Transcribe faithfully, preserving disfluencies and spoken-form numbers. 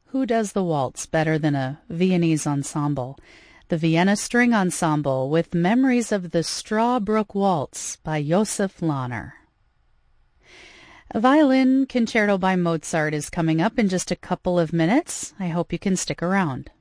Who does the waltz better than a Viennese ensemble? The Vienna String Ensemble with Memories of the Strawbrook Waltz by Josef Lahner. A violin concerto by Mozart is coming up in just a couple of minutes. I hope you can stick around.